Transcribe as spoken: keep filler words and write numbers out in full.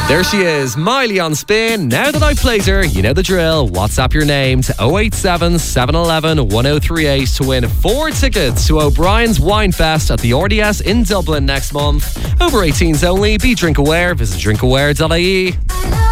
There she is, Miley on spin. Now that I've played her, you know the drill. WhatsApp your name to oh eight seven, seven one one, one oh three eight to win four tickets to O'Brien's Winefest at the R D S in Dublin next month. Over eighteens only. Be drink aware. Visit drink aware dot I E.